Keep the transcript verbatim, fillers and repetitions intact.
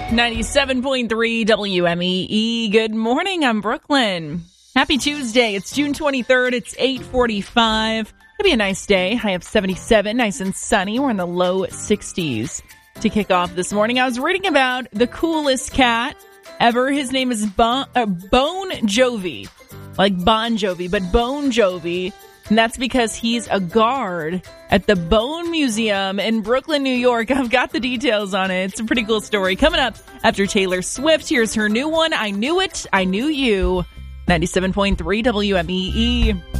ninety-seven point three W M E E. Good morning. I'm Brooklyn. Happy Tuesday. It's June twenty-third. It's eight forty-five. It'll be a nice day. High of seventy-seven. Nice and sunny. We're in the low sixties. To kick off this morning, I was reading about the coolest cat ever. His name is bon, uh, Bon Jovi. Like Bon Jovi, but Bon Jovi. And that's because he's a guard at the Bone Museum in Brooklyn, New York. I've got the details on it. It's a pretty cool story. Coming up after Taylor Swift, here's her new one, I Knew It, I Knew You. ninety-seven point three W M E E.